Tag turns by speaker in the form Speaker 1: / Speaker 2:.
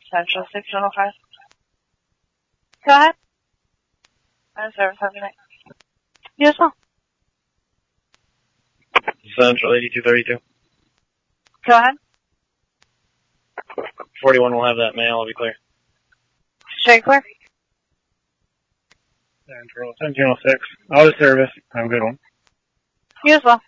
Speaker 1: Central 605. Go ahead. Service, have a good night. You as well.
Speaker 2: Central 8232.
Speaker 1: Go ahead.
Speaker 2: 41 will have that mail, I'll be clear.
Speaker 1: Straight clear.
Speaker 2: Central 1706. Out of service. Have a good one.
Speaker 1: You as well.